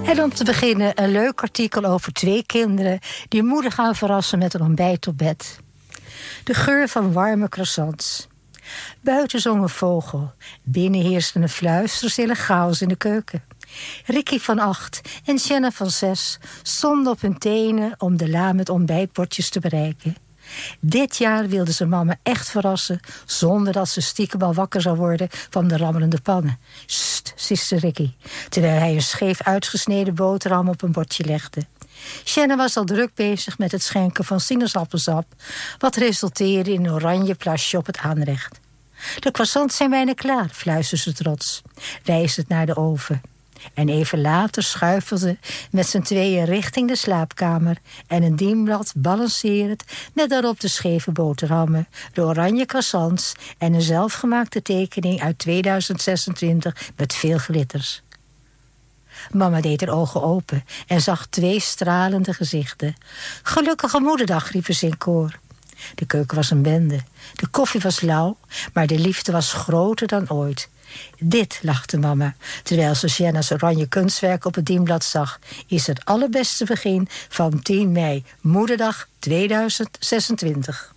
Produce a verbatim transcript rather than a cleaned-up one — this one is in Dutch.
En om te beginnen een leuk artikel over twee kinderen die moeder gaan verrassen met een ontbijt op bed. De geur van warme croissants. Buiten zong een vogel. Binnen heerste een fluisterstille chaos in de keuken. Ricky van acht en Jenna van zes stonden op hun tenen om de la met ontbijtbordjes te bereiken. Dit jaar wilde ze mama echt verrassen, zonder dat ze stiekem al wakker zou worden van de rammelende pannen. Sst, siste Ricky, terwijl hij een scheef uitgesneden boterham op een bordje legde. Shannon was al druk bezig met het schenken van sinaasappelsap, wat resulteerde in een oranje plasje op het aanrecht. De croissants zijn bijna klaar, fluisterde ze trots, wijzend naar de oven. En even later schuifelde ze met z'n tweeën richting de slaapkamer en een dienblad balancerend met daarop de scheve boterhammen, de oranje croissants en een zelfgemaakte tekening uit tweeduizend zesentwintig met veel glitters. Mama deed haar ogen open en zag twee stralende gezichten. Gelukkige moederdag, riepen ze in koor. De keuken was een bende. De koffie was lauw, maar de liefde was groter dan ooit. Dit, lachte mama, terwijl ze Jenna's oranje kunstwerk op het dienblad zag, is het allerbeste begin van tien mei, moederdag tweeduizend zesentwintig.